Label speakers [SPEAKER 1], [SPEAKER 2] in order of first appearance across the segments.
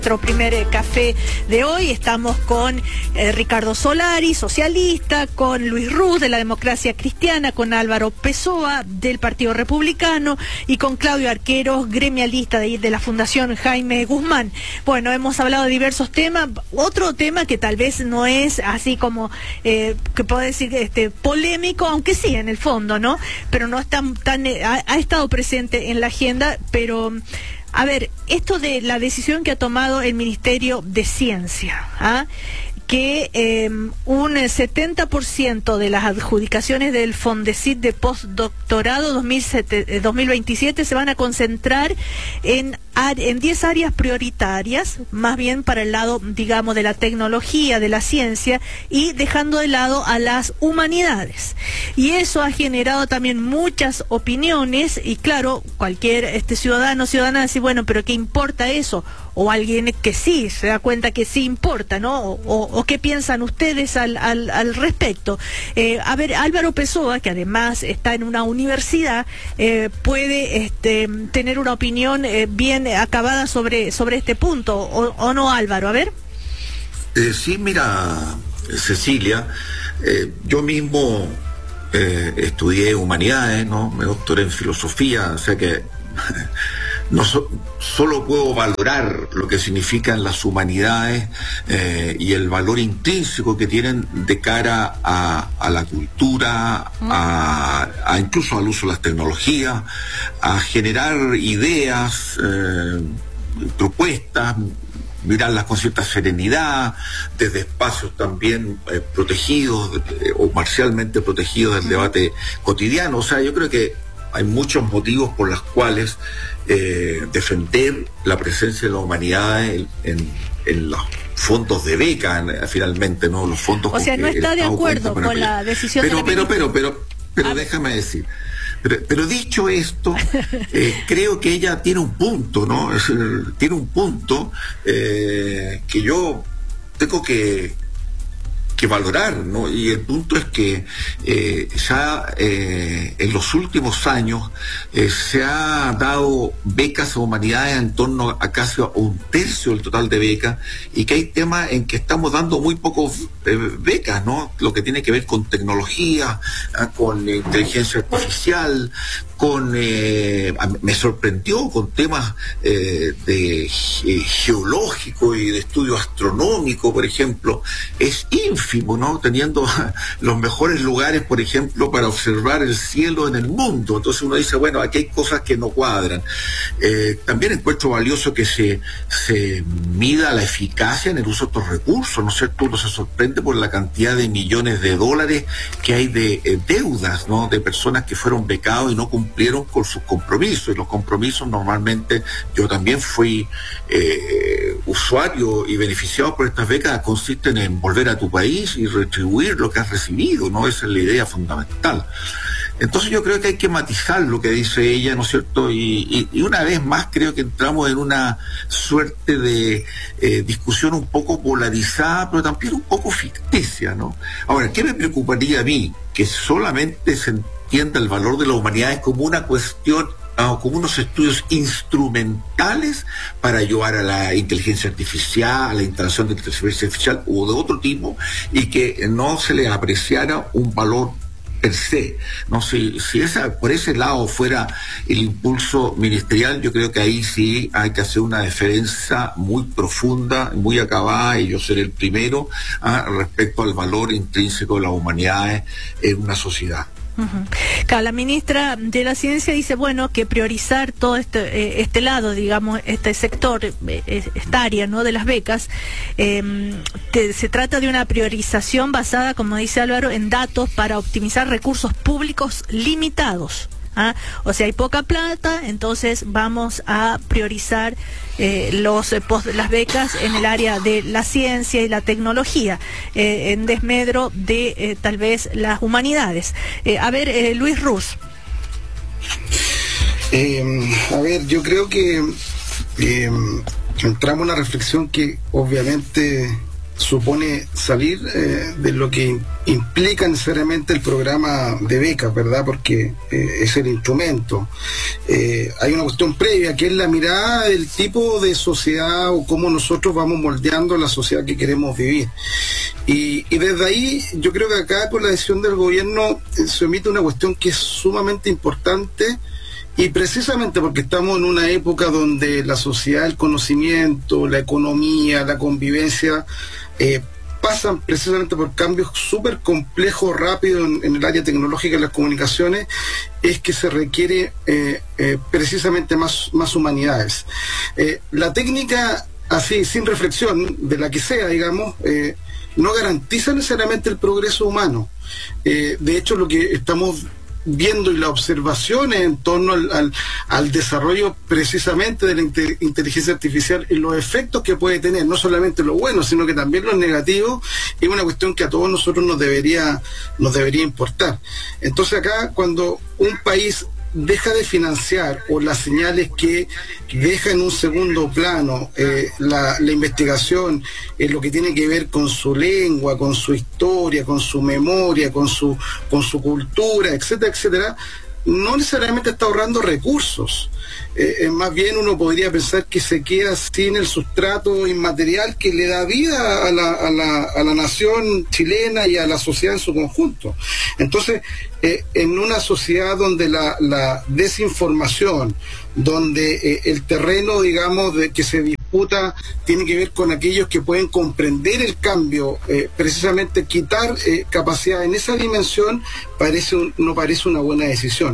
[SPEAKER 1] Nuestro primer café de hoy estamos con Ricardo Solari, socialista, con Luis Ruz de la Democracia Cristiana, con Álvaro Pessoa del Partido Republicano y con Claudio Arqueros, gremialista de la Fundación Jaime Guzmán. Bueno, hemos hablado de diversos temas. Otro tema que tal vez no es así como, que puedo decir, polémico, aunque sí en el fondo, ¿no? Pero no es tan ha estado presente en la agenda, pero... A ver, esto de la decisión que ha tomado el Ministerio de Ciencia, que un 70% de las adjudicaciones del Fondesit de postdoctorado 2027 se van a concentrar en 10 áreas prioritarias, más bien para el lado, digamos, de la tecnología, de la ciencia, y dejando de lado a las humanidades. Y eso ha generado también muchas opiniones, y claro, cualquier ciudadano o ciudadana dice, bueno, pero ¿qué importa eso? O alguien que sí se da cuenta que sí importa, ¿no? O qué piensan ustedes al respecto. A ver, Álvaro Pessoa, que además está en una universidad, puede tener una opinión bien acabada sobre este punto, ¿o no, Álvaro? A ver.
[SPEAKER 2] Sí, mira, Cecilia, yo mismo estudié humanidades, ¿no? Me doctoré en filosofía, o sea que no solo puedo valorar lo que significan las humanidades y el valor intrínseco que tienen de cara a la cultura, a incluso al uso de las tecnologías, a generar ideas, propuestas, mirarlas con cierta serenidad, desde espacios también protegidos o parcialmente protegidos del debate cotidiano. O sea, yo creo que hay muchos motivos por los cuales defender la presencia de la humanidad en los fondos de beca, finalmente, ¿no? Los fondos.
[SPEAKER 1] O sea, no está de acuerdo con la decisión de la ministra.
[SPEAKER 2] Pero déjame decir. Pero dicho esto, creo que ella tiene un punto, ¿no? Tiene un punto que yo tengo que valorar, ¿no? Y el punto es que ya en los últimos años se ha dado becas a humanidades en torno a casi un tercio del total de becas, y que hay temas en que estamos dando muy pocos becas, ¿no? Lo que tiene que ver con tecnología, con inteligencia artificial, me sorprendió con temas de geológico y de estudio astronómico, por ejemplo. Es ínfimo, ¿no? Teniendo los mejores lugares, por ejemplo, para observar el cielo en el mundo. Entonces uno dice, bueno, aquí hay cosas que no cuadran. También encuentro valioso que se mida la eficacia en el uso de estos recursos, ¿no es cierto? Uno se sorprende por la cantidad de millones de dólares que hay de deudas, ¿no? De personas que fueron becados y no cumplieron con sus compromisos, y los compromisos normalmente, yo también fui usuario y beneficiado por estas becas, consisten en volver a tu país y retribuir lo que has recibido, ¿no? Esa es la idea fundamental. Entonces yo creo que hay que matizar lo que dice ella, ¿no es cierto? Y una vez más creo que entramos en una suerte de discusión un poco polarizada, pero también un poco ficticia, ¿no? Ahora, ¿qué me preocuparía a mí? Que solamente se entienda el valor de la humanidad como una cuestión, como unos estudios instrumentales para ayudar a la inteligencia artificial, a la instalación de inteligencia artificial o de otro tipo, y que no se le apreciara un valor per se, ¿no? Si por ese lado fuera el impulso ministerial, yo creo que ahí sí hay que hacer una defensa muy profunda, muy acabada, y yo seré el primero respecto al valor intrínseco de las humanidades en una sociedad.
[SPEAKER 1] Claro, la ministra de la Ciencia dice, bueno, que priorizar todo este lado, digamos, este sector, esta área, ¿no?, de las becas, se trata de una priorización basada, como dice Álvaro, en datos para optimizar recursos públicos limitados. O sea, hay poca plata, entonces vamos a priorizar las becas en el área de la ciencia y la tecnología, en desmedro de tal vez las humanidades. A ver, Luis Ruz.
[SPEAKER 3] A ver, yo creo que entramos en una reflexión que obviamente supone salir de lo que implica necesariamente el programa de becas, ¿verdad? Porque es el instrumento. Hay una cuestión previa, que es la mirada del tipo de sociedad o cómo nosotros vamos moldeando la sociedad que queremos vivir. Y desde ahí, yo creo que acá con la decisión del gobierno se omite una cuestión que es sumamente importante, y precisamente porque estamos en una época donde la sociedad, el conocimiento, la economía, la convivencia pasan precisamente por cambios súper complejos, rápidos en el área tecnológica y las comunicaciones, es que se requiere precisamente más humanidades. La técnica, así, sin reflexión, de la que sea, digamos, no garantiza necesariamente el progreso humano. De hecho, lo que estamos viendo y las observaciones en torno al desarrollo precisamente de la inteligencia artificial y los efectos que puede tener, no solamente lo bueno, sino que también los negativos, es una cuestión que a todos nosotros nos debería importar. Entonces acá, cuando un país deja de financiar, o las señales que deja en un segundo plano la investigación en lo que tiene que ver con su lengua, con su historia, con su memoria, con su cultura, etcétera, etcétera, no necesariamente está ahorrando recursos. Más bien uno podría pensar que se queda sin el sustrato inmaterial que le da vida a la nación chilena y a la sociedad en su conjunto. Entonces, en una sociedad donde la desinformación, donde el terreno, digamos, de que se disputa tiene que ver con aquellos que pueden comprender el cambio, precisamente quitar capacidad en esa dimensión no parece una buena decisión.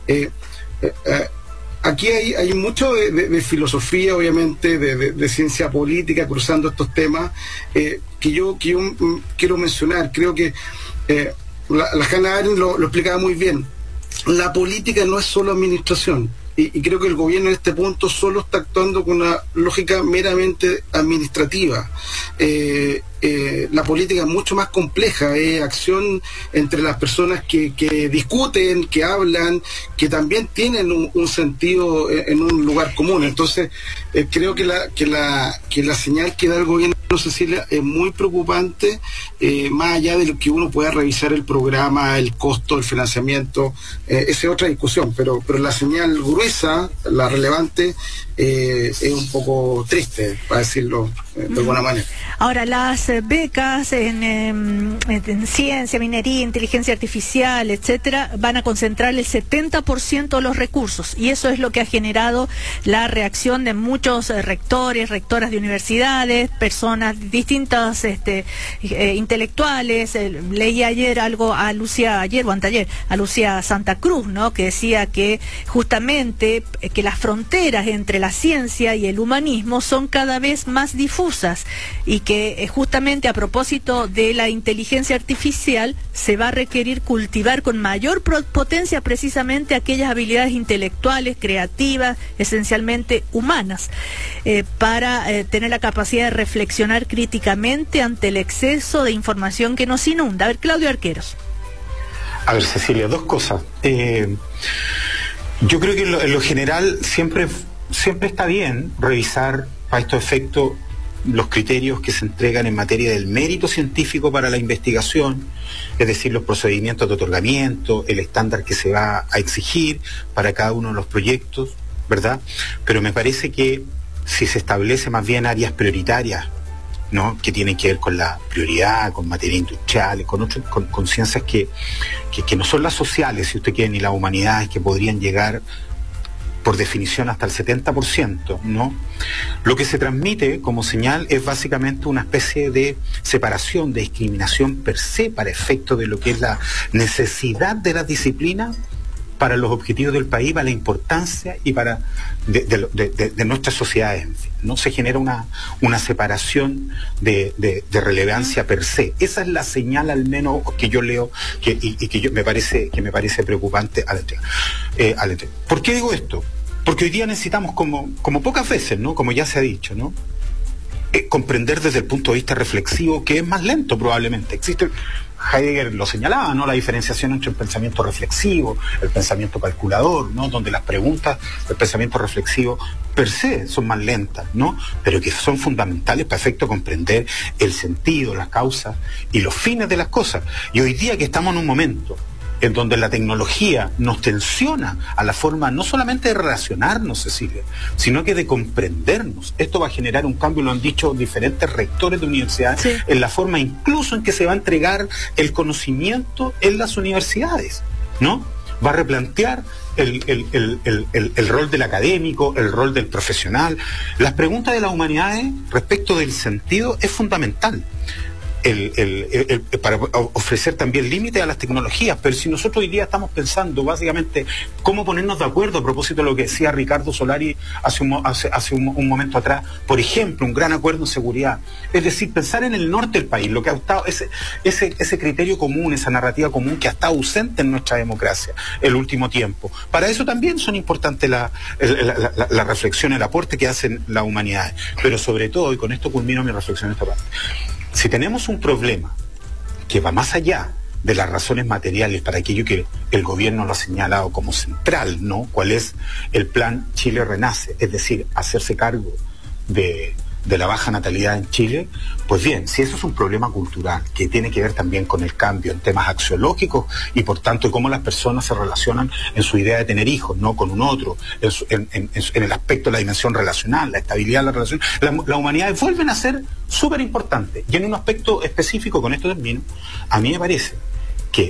[SPEAKER 3] Aquí hay mucho de filosofía, obviamente, de ciencia política cruzando estos temas, que yo quiero mencionar. Creo que la Hannah Arendt lo explicaba muy bien. La política no es solo administración. Y creo que el gobierno en este punto solo está actuando con una lógica meramente administrativa. La política es mucho más compleja, es acción entre las personas que discuten, que hablan, que también tienen un sentido en un lugar común. Entonces, creo que la señal que da el gobierno, Cecilia, es muy preocupante, más allá de lo que uno pueda revisar el programa, el costo, el financiamiento, esa es otra discusión, pero la señal gruesa, la relevante, es un poco triste, para decirlo de alguna manera.
[SPEAKER 1] Ahora, las becas en ciencia, minería, inteligencia artificial, etcétera, van a concentrar el 70% de los recursos, y eso es lo que ha generado la reacción de muchos rectores, rectoras de universidades, personas distintas, intelectuales. Leí ayer algo a Lucía, ayer o anteayer, a Lucía Santa Cruz, ¿no?, que decía que justamente que las fronteras entre la ciencia y el humanismo son cada vez más difusas, y que justamente a propósito de la inteligencia artificial se va a requerir cultivar con mayor potencia precisamente aquellas habilidades intelectuales, creativas, esencialmente humanas, para tener la capacidad de reflexionar críticamente ante el exceso de información que nos inunda. A ver, Claudio Arqueros.
[SPEAKER 4] A ver, Cecilia, dos cosas. Yo creo que en lo general siempre está bien revisar a estos efectos los criterios que se entregan en materia del mérito científico para la investigación, es decir, los procedimientos de otorgamiento, el estándar que se va a exigir para cada uno de los proyectos, ¿verdad? Pero me parece que si se establece más bien áreas prioritarias, ¿no?, que tienen que ver con la prioridad, con materia industrial, con ciencias que no son las sociales, si usted quiere, ni las humanidades, que podrían llegar por definición hasta el 70%, ¿no? Lo que se transmite como señal es básicamente una especie de separación, de discriminación per se, para efecto de lo que es la necesidad de las disciplinas para los objetivos del país, para la importancia y para de nuestras sociedades, en fin, ¿no? Se genera una separación de relevancia per se. Esa es la señal, al menos, que yo leo me parece preocupante al entregar. ¿Por qué digo esto? Porque hoy día necesitamos, como pocas veces, ¿no?, como ya se ha dicho, ¿no?, comprender desde el punto de vista reflexivo, que es más lento probablemente. Existe, Heidegger lo señalaba, ¿no?, la diferenciación entre el pensamiento reflexivo, el pensamiento calculador, ¿no?, donde las preguntas del pensamiento reflexivo per se son más lentas, ¿no?, pero que son fundamentales para efecto comprender el sentido, las causas y los fines de las cosas. Y hoy día que estamos en un momento en donde la tecnología nos tensiona a la forma no solamente de relacionarnos, Cecilia, sino que de comprendernos. Esto va a generar un cambio, lo han dicho diferentes rectores de universidades, sí, en la forma incluso en que se va a entregar el conocimiento en las universidades, ¿no? Va a replantear el rol del académico, el rol del profesional. Las preguntas de las humanidades respecto del sentido es fundamental. Para ofrecer también límites a las tecnologías, pero si nosotros hoy día estamos pensando básicamente cómo ponernos de acuerdo a propósito de lo que decía Ricardo Solari hace un momento atrás, por ejemplo, un gran acuerdo en seguridad, es decir, pensar en el norte del país, lo que ha estado, ese criterio común, esa narrativa común que ha estado ausente en nuestra democracia el último tiempo. Para eso también son importantes la reflexión, el aporte que hacen las humanidades, pero sobre todo, y con esto culmino mi reflexión en esta parte, si tenemos un problema que va más allá de las razones materiales para aquello que el gobierno lo ha señalado como central, ¿no? ¿Cuál es el plan Chile Renace? Es decir, hacerse cargo de la baja natalidad en Chile. Pues bien, si eso es un problema cultural que tiene que ver también con el cambio en temas axiológicos y por tanto cómo las personas se relacionan en su idea de tener hijos, no con un otro, en el aspecto de la dimensión relacional, la estabilidad de la relación, las humanidades vuelven a ser súper importantes. Y en un aspecto específico, con esto termino, a mí me parece que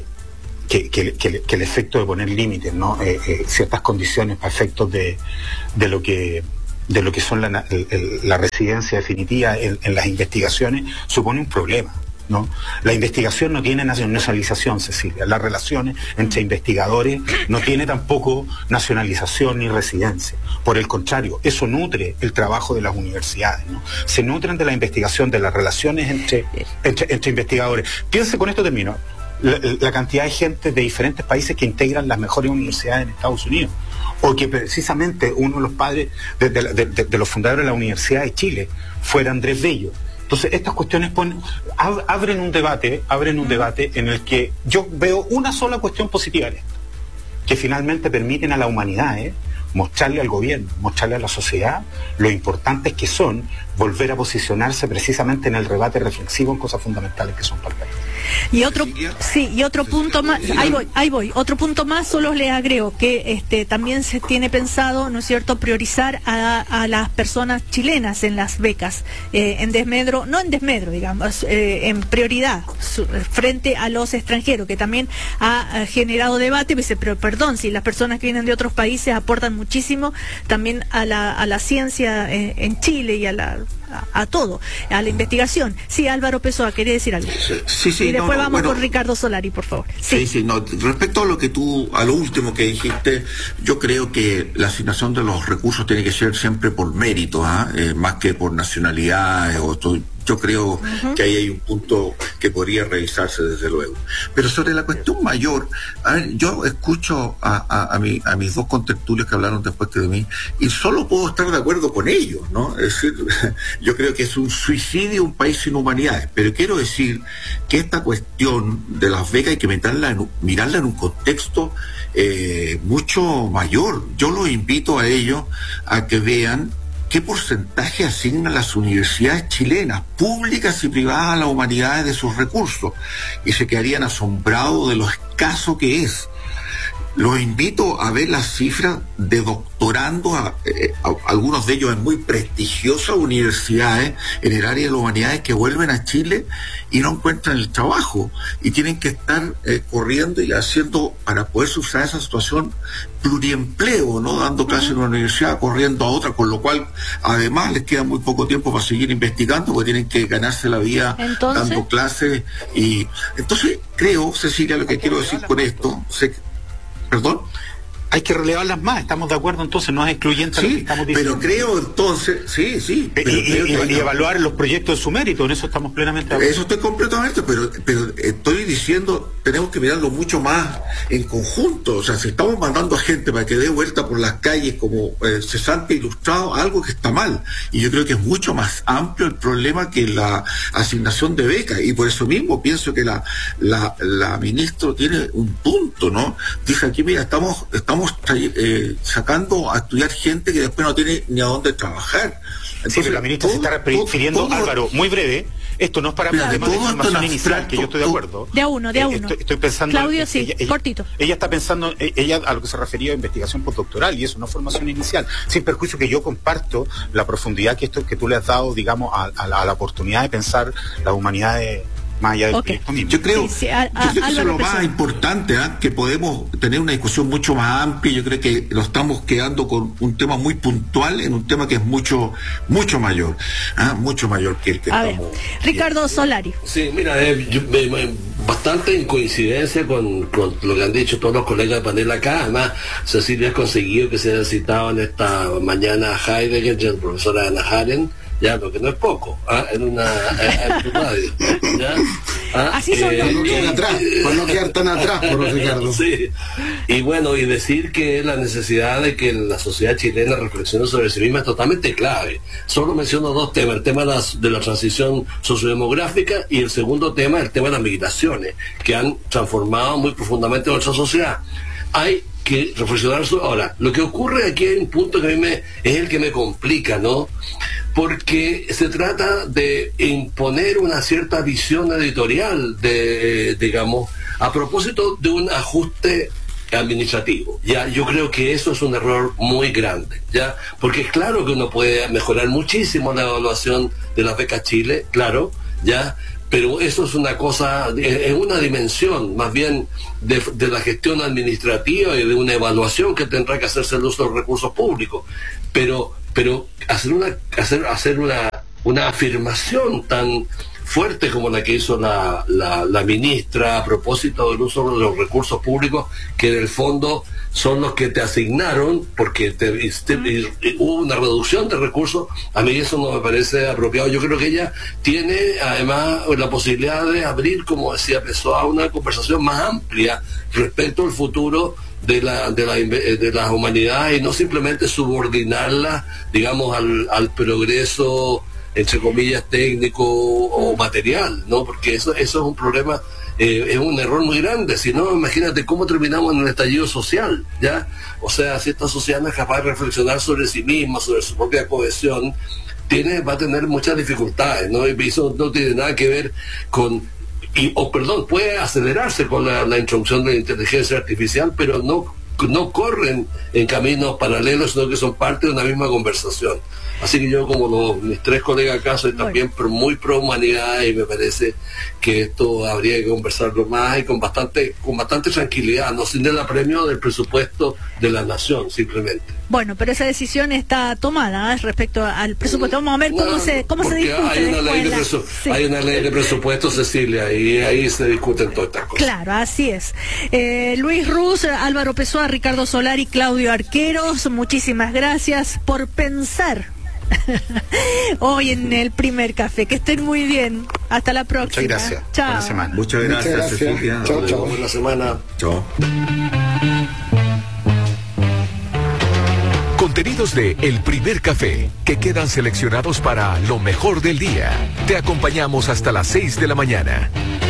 [SPEAKER 4] el efecto de poner límites, ¿no?, ciertas condiciones para efectos de lo que son la residencia definitiva en las investigaciones supone un problema, ¿no? La investigación no tiene nacionalización, Cecilia. Las relaciones entre investigadores no tiene tampoco nacionalización ni residencia. Por el contrario, eso nutre el trabajo de las universidades, ¿no? Se nutren de la investigación, de las relaciones entre investigadores. Piense, con esto termino, la cantidad de gente de diferentes países que integran las mejores universidades en Estados Unidos, o que precisamente uno de los padres de los fundadores de la Universidad de Chile fuera Andrés Bello. Entonces estas cuestiones abren un debate en el que yo veo una sola cuestión positiva en esto, que finalmente permiten a la humanidad mostrarle al gobierno, mostrarle a la sociedad lo importantes que son volver a posicionarse precisamente en el debate reflexivo en cosas fundamentales que son para el país.
[SPEAKER 1] Y otro punto más, ahí voy, otro punto más, solo le agrego que también se tiene pensado, ¿no es cierto?, priorizar a las personas chilenas en las becas, en desmedro, digamos, en prioridad frente a los extranjeros, que también ha generado debate, pero perdón, si las personas que vienen de otros países aportan muchísimo también a la ciencia en Chile y a todo, a la investigación. Sí, Álvaro Pessoa, quería decir algo.
[SPEAKER 2] Sí,
[SPEAKER 1] y después vamos con Ricardo Solari, por favor. Sí,
[SPEAKER 2] respecto a lo último que dijiste, yo creo que la asignación de los recursos tiene que ser siempre por mérito, más que por nacionalidad o todo. Yo creo que ahí hay un punto que podría revisarse desde luego. Pero sobre la cuestión mayor, yo escucho a mis dos contertulios que hablaron después que de mí y solo puedo estar de acuerdo con ellos, ¿no? Es decir, yo creo que es un suicidio un país sin humanidades, pero quiero decir que esta cuestión de las becas hay que mirarla en un contexto mucho mayor. Yo los invito a ellos a que vean qué porcentaje asignan las universidades chilenas, públicas y privadas, a las humanidades de sus recursos, y se quedarían asombrados de lo escaso que es. Los invito a ver las cifras de doctorando, algunos de ellos en muy prestigiosas universidades en el área de las humanidades, que vuelven a Chile y no encuentran el trabajo y tienen que estar corriendo y haciendo, para poder subsanar esa situación, pluriempleo, ¿no? Dando clases en una universidad, corriendo a otra, con lo cual además les queda muy poco tiempo para seguir investigando, porque tienen que ganarse la vida dando clases. Y entonces creo, Cecilia, lo que quiero decir con esto, ¿perdón?
[SPEAKER 4] hay que relevarlas más, estamos de acuerdo, entonces no es excluyente lo que estamos diciendo.
[SPEAKER 2] Pero creo entonces, sí.
[SPEAKER 4] Y evaluar los proyectos en su mérito, en eso estamos plenamente de acuerdo.
[SPEAKER 2] Eso estoy completamente, pero estoy diciendo, tenemos que mirarlo mucho más en conjunto. O sea, si estamos mandando a gente para que dé vuelta por las calles como cesante ilustrado, algo que está mal. Y yo creo que es mucho más amplio el problema que la asignación de becas. Y por eso mismo pienso que la ministra tiene un punto, ¿no? Dice aquí, mira, estamos sacando a estudiar gente que después no tiene ni a dónde trabajar. Entonces,
[SPEAKER 4] sí, pero la ministra se está refiriendo, Álvaro, muy breve, esto no es para temas de información inicial, que yo estoy de acuerdo.
[SPEAKER 1] De a uno.
[SPEAKER 4] Estoy pensando...
[SPEAKER 1] Claudio, sí, cortito.
[SPEAKER 4] Ella está pensando, ella a lo que se refería a investigación postdoctoral, y eso no formación inicial, sin perjuicio que yo comparto la profundidad que tú le has dado, digamos, a la oportunidad de pensar las humanidades más allá del proyecto mismo.
[SPEAKER 2] Yo creo que eso es lo más importante, que podemos tener una discusión mucho más amplia. Yo creo que lo estamos quedando con un tema muy puntual en un tema que es mucho mayor, mucho mayor que el que estamos.
[SPEAKER 1] Ricardo Solari.
[SPEAKER 5] Sí, mira, bastante en coincidencia con lo que han dicho todos los colegas de panel acá. Además, Cecilia ha conseguido que se haya citado en esta mañana a Heidegger y a la profesora Ana Haren, ya, lo que no es poco, en tu radio, ¿ya?
[SPEAKER 1] Así son
[SPEAKER 3] para no quedar tan atrás, por Ricardo.
[SPEAKER 5] Sí. Y bueno, y decir que la necesidad de que la sociedad chilena reflexione sobre sí misma es totalmente clave. Solo menciono dos temas: el tema de la transición sociodemográfica, y el segundo tema, el tema de las migraciones, que han transformado muy profundamente nuestra sociedad. Hay que reflexionar sobre... Ahora, lo que ocurre aquí hay un punto que a mí es el que me complica, ¿no? Porque se trata de imponer una cierta visión editorial, digamos, a propósito de un ajuste administrativo. Ya, yo creo que eso es un error muy grande, ya, porque es claro que uno puede mejorar muchísimo la evaluación de las becas Chile, claro, ya, pero eso es una cosa, es una dimensión más bien de la gestión administrativa y de una evaluación que tendrá que hacerse el uso de los recursos públicos, pero hacer una afirmación tan fuerte como la que hizo la ministra a propósito del uso de los recursos públicos, que en el fondo son los que te asignaron, porque hubo una reducción de recursos. A mí eso no me parece apropiado. Yo creo que ella tiene además la posibilidad de abrir, como decía Pessoa, una conversación más amplia respecto al futuro de las humanidades, y no simplemente subordinarla, digamos, al progreso, entre comillas, técnico o material, ¿no? Porque eso es un problema, es un error muy grande. Si no, imagínate cómo terminamos en el estallido social, ¿ya? O sea, si esta sociedad no es capaz de reflexionar sobre sí misma, sobre su propia cohesión, va a tener muchas dificultades, ¿no? Y eso no tiene nada que ver con... puede acelerarse con la introducción de la inteligencia artificial, pero no corren en caminos paralelos, sino que son parte de una misma conversación. Así que yo, como mis tres colegas acá, soy también muy pro humanidad, y me parece que esto habría que conversarlo más y con bastante tranquilidad, no sin el apremio del presupuesto de la nación, simplemente.
[SPEAKER 1] Bueno, pero esa decisión está tomada respecto al presupuesto. Vamos a ver cómo se discute.
[SPEAKER 5] Hay una ley de presupuesto, Cecilia, y ahí se discuten todas estas cosas.
[SPEAKER 1] Claro, así es. Luis Ruz, Álvaro Pessoa, Ricardo Solari, Claudio Arqueros, muchísimas gracias por pensar hoy en el primer café. Que estén muy bien. Hasta la próxima.
[SPEAKER 4] Muchas gracias.
[SPEAKER 1] Chao.
[SPEAKER 4] Buena semana.
[SPEAKER 2] Muchas gracias. Cecilia.
[SPEAKER 3] Chao.
[SPEAKER 5] Buena semana.
[SPEAKER 2] Chao.
[SPEAKER 6] Contenidos de El Primer Café, que quedan seleccionados para lo mejor del día. Te acompañamos hasta las 6 de la mañana.